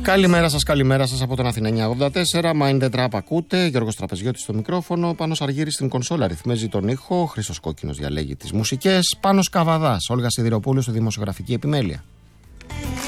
Καλημέρα σας από τον Αθηνά 984. Mind the Trap ακούτε. Γιώργος Τραπεζιώτης στο μικρόφωνο. Πάνος Αργύρης στην κονσόλα ρυθμίζει τον ήχο. Χρήστος Κόκκινος διαλέγει τις μουσικές. Πάνος Καβαδάς, Όλγα Σιδηροπούλου στη δημοσιογραφική επιμέλεια.